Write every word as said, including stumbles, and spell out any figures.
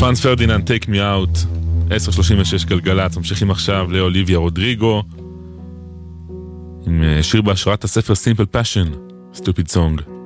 פרנס פרדיננד, Take Me Out, עשר שלושים ושש גלגלץ. ממשיכים עכשיו לאוליביה רודריגו עם שיר בהשראת הספר Simple Passion, Stupid Song.